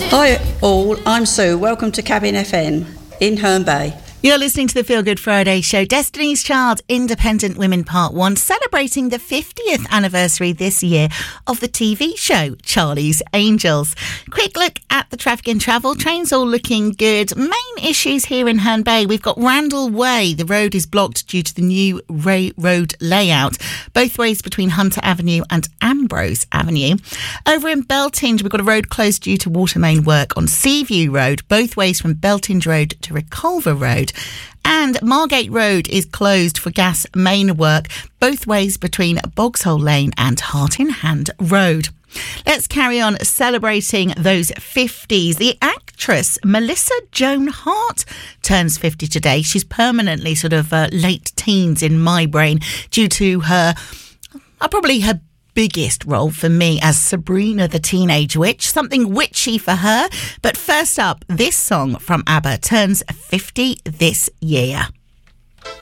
Hi all, I'm Sue. Welcome to Cabin FM in Herne Bay. You're listening to the Feel Good Friday show, Destiny's Child, Independent Women Part 1, celebrating the 50th anniversary this year of the TV show Charlie's Angels. Quick look at the traffic and travel. Trains all looking good. Main issues here in Herne Bay. We've got Randall Way. The road is blocked due to the new road layout, both ways between Hunter Avenue and Ambrose Avenue. Over in Beltinge, we've got a road closed due to water main work on Seaview Road, both ways from Beltinge Road to Reculver Road. And Margate Road is closed for gas main work, both ways between Bogshole Lane and Heart in Hand Road. Let's carry on celebrating those 50s. The actress Melissa Joan Hart turns 50 today. She's permanently sort of late teens in my brain due to her biggest role for me as Sabrina the Teenage Witch, something witchy for her. But first up, this song from ABBA turns 50 this year.